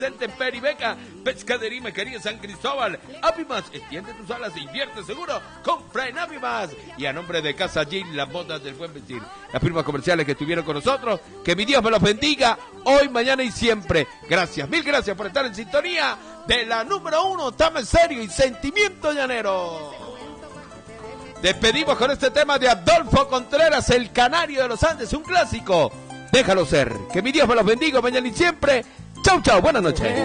Peribeca, Pescadería y Mequería San Cristóbal. Apimas, extiende tus alas e invierte seguro. Compra en Apimas. Y a nombre de Casa Gil, las bodas del buen vestir, las firmas comerciales que estuvieron con nosotros, que mi Dios me los bendiga hoy, mañana y siempre. Gracias, mil gracias por estar en sintonía de la número 1, Tame Serio y Sentimiento Llanero. Despedimos con este tema de Adolfo Contreras, el Canario de los Andes, un clásico. Déjalo ser. Que mi Dios me los bendiga mañana y siempre. Chau, chau, buenas noches.